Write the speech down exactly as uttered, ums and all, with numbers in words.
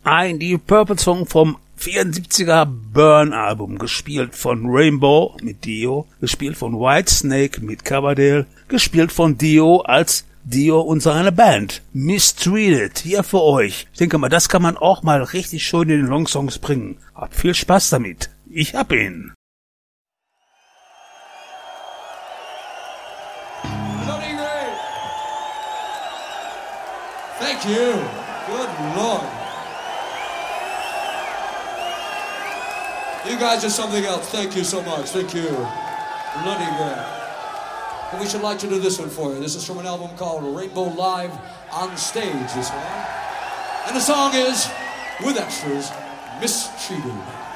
Ein Deep Purple Song vom vierundsiebziger Burn-Album, gespielt von Rainbow mit Dio, gespielt von Whitesnake mit Coverdale, gespielt von Dio als Dio und seine Band. Mistreated, hier für euch. Ich denke mal, das kann man auch mal richtig schön in den Longsongs bringen. Habt viel Spaß damit. Ich hab ihn. Bloody great. Thank you. Good Lord. You guys are something else. Thank you so much. Thank you. Bloody great. And we should like to do this one for you. This is from an album called Rainbow Live on Stage, this one. And the song is, with extras, Mistreated.